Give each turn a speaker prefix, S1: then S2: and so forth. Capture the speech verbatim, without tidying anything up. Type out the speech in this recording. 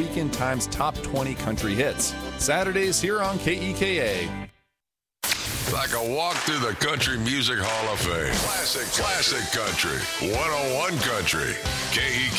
S1: Weekend Times Top twenty Country Hits. Saturdays here on K E K A.
S2: Like a walk through the Country Music Hall of Fame. Classic, classic country. one oh one Country. K E